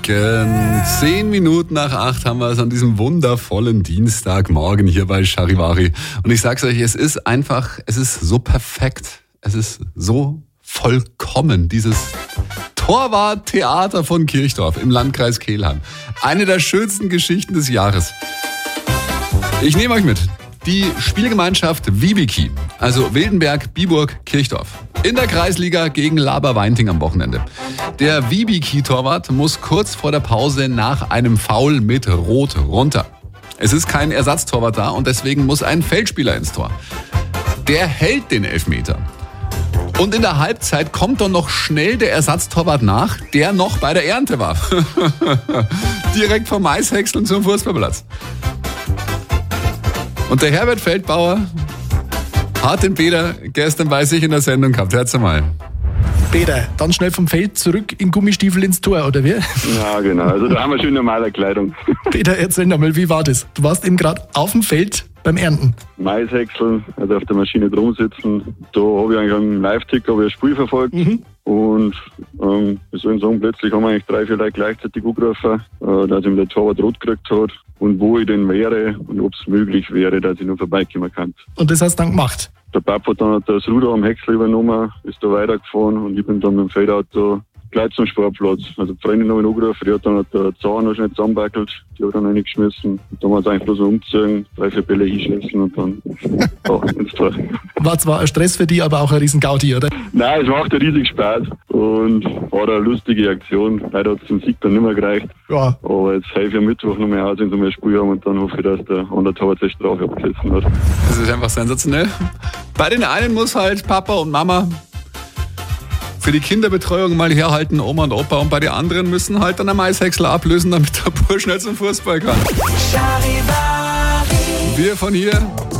10 Minuten nach 8 haben wir es an diesem wundervollen Dienstagmorgen hier bei Charivari. Und ich sag's euch, es ist so perfekt. Es ist so vollkommen, dieses Torwarttheater von Kirchdorf im Landkreis Kelheim. Eine der schönsten Geschichten des Jahres. Ich nehme euch mit. Die Spielgemeinschaft Wiebiky, also Wildenberg, Biburg, Kirchdorf. In der Kreisliga gegen Laber-Weinting am Wochenende. Der Wiebiky-Torwart muss kurz vor der Pause nach einem Foul mit Rot runter. Es ist kein Ersatztorwart da und deswegen muss ein Feldspieler ins Tor. Der hält den Elfmeter. Und in der Halbzeit kommt dann noch schnell der Ersatztorwart nach, der noch bei der Ernte war. Direkt vom Maishäckseln zum Fußballplatz. Und der Herbert Feldbauer hat den Peter gestern bei sich in der Sendung gehabt. Hört's mal. Peter, dann schnell vom Feld zurück in Gummistiefel ins Tor, oder wie? Ja, genau. Also da haben wir schön normale Kleidung. Peter, erzähl nochmal, wie war das? Du warst eben gerade auf dem Feld beim Ernten. Maishäckseln, also auf der Maschine drum sitzen. Da habe ich eigentlich am Live-Ticker ein Spiel verfolgt. Und wie soll ich sagen, plötzlich haben wir eigentlich 3, 4 Leute gleichzeitig angerufen, dass ihm der Torwart rot gekriegt hat und wo ich denn wäre und ob es möglich wäre, dass ich noch vorbeikommen kann. Und das hast du dann gemacht? Der Papa hat dann das Ruder am Häcksel übernommen, ist da weitergefahren und ich bin dann mit dem Feldauto gleich zum Sportplatz. Also die Freundin habe ich angerufen, die hat dann den Zahn noch schnell zusammengebackelt, die hat dann reingeschmissen. Und dann haben wir es eigentlich bloß umgezogen, 3, 4 Bälle hinschießen und dann ins Tor. War zwar ein Stress für dich, aber auch ein riesen Gaudi, oder? Nein, es macht einen riesigen Spaß und war eine lustige Aktion. Leider hat es zum Sieg dann nicht mehr gereicht. Ja. Aber jetzt helfe ich am Mittwoch noch mehr aus, wenn wir ein Spiel haben und dann hoffe ich, dass der andere Torwart sich Strafe abgesessen hat. Das ist einfach sensationell. Bei den einen muss halt Papa und Mama für die Kinderbetreuung mal herhalten, Oma und Opa, und bei den anderen müssen halt dann ein Maishäcksler ablösen, damit der Bursch schnell zum Fußball kann. Wir von hier